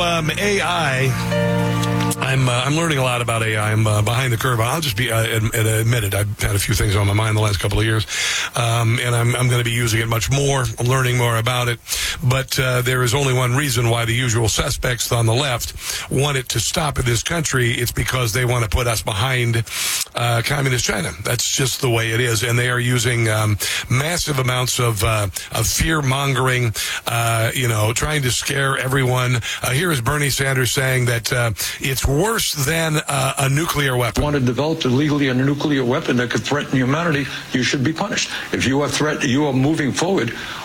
AI. I'm learning a lot about AI. I'm behind the curve. I'll just be admitted. I've had a few things on my mind the last couple of years, and I'm going to be using it much more. I'm learning more about it. But there is only one reason why the usual suspects on the left want it to stop in this country. It's because they want to put us behind communist China. That's just the way it is. And they are using massive amounts of fear-mongering, trying to scare everyone. Here is Bernie Sanders saying that it's worse than a nuclear weapon. Want to develop illegally a nuclear weapon that could threaten humanity, you should be punished. If you are moving forward